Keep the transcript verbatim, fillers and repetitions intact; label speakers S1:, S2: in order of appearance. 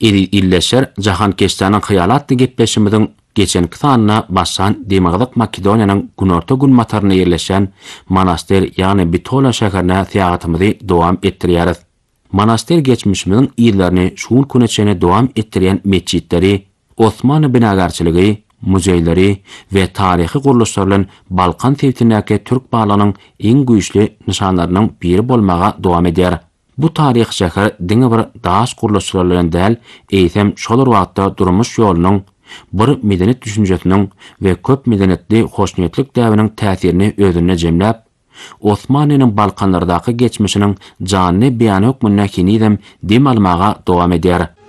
S1: illeşer jahan keştanyň hyýalatly gepleşimimiň geçenki sanyna başlan Demagdyk Makedoniýanyň günorta gün mataryna ýerleşen monaster ýagny Bitola şäherine seýahatymyzy dowam etdirýäris. Monaster geçmişimiň ýyllaryny şuul küneçene dowam etdirýän meçitleri, Osmanly binagarçylygy, muzeýleri we taryhy guruluşlar bilen Balkan sebtindäki türk bağlanyň iň güýçli nişanlarynyň biri bolmaga dowam edýär. Bu taryh şäher diňe bir daş guruluşlar bilen däl, eýsem şolar wagtda durmuş ýolunyň, bir medenet düşünjesiniň we köp medenetli hoşnýetlik däwriniň täsirini özüne jemläp, Osmanyň Balkanlardaky geçmişiniň jany beýany hökmüne kinidem dem almaga dowam edýär.